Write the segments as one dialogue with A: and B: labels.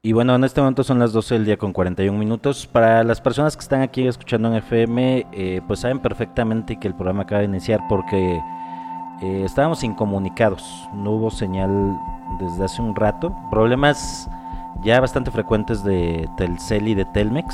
A: Y bueno, en este momento son las 12 del día con 41 minutos. Para las personas que están aquí escuchando en FM, pues saben perfectamente que el programa acaba de iniciar porque estábamos incomunicados. No hubo señal desde hace un rato. Problemas ya bastante frecuentes de Telcel y de Telmex.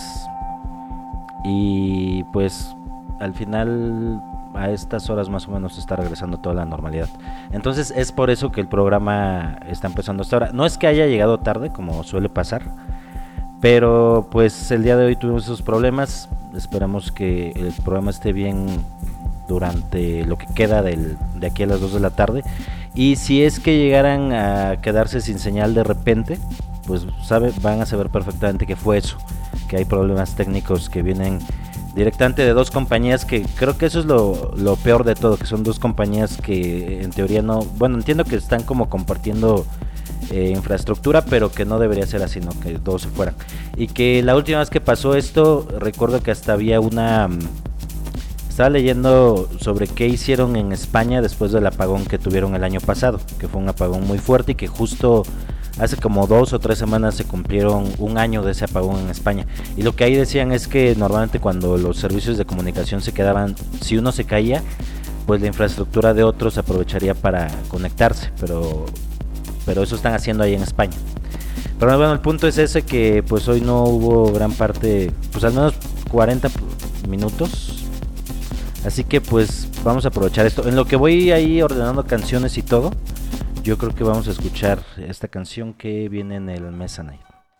A: Y pues al final a estas horas más o menos está regresando toda la normalidad. Entonces es por eso que el programa está empezando hasta ahora. No es que haya llegado tarde, como suele pasar, pero pues el día de hoy tuvimos esos problemas. Esperamos que el programa esté bien durante lo que queda de aquí a las 2 de la tarde. Y si es que llegaran a quedarse sin señal de repente, pues van a saber perfectamente que fue eso, que hay problemas técnicos que vienen directamente de dos compañías, que creo que eso es lo peor de todo, que son dos compañías que en teoría no, bueno, entiendo que están como compartiendo infraestructura, pero que no debería ser así, ¿no? Que todos se fueran. Y que la última vez que pasó esto, recuerdo que hasta había estaba leyendo sobre qué hicieron en España después del apagón que tuvieron el año pasado, que fue un apagón muy fuerte y que justo hace como 2 o 3 semanas se cumplieron un año de ese apagón en España. Y lo que ahí decían es que normalmente cuando los servicios de comunicación se quedaban, si uno se caía, pues la infraestructura de otros aprovecharía para conectarse, pero eso están haciendo ahí en España. Pero bueno, el punto es ese, que pues hoy no hubo gran parte, pues al menos 40 minutos. Así que pues vamos a aprovechar esto. En lo que voy ahí ordenando canciones y todo, yo creo que vamos a escuchar esta canción que viene en el Mezzanine.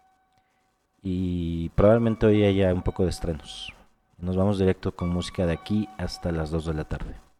A: Y probablemente hoy haya un poco de estrenos. Nos vamos directo con música de aquí hasta las 2 de la tarde.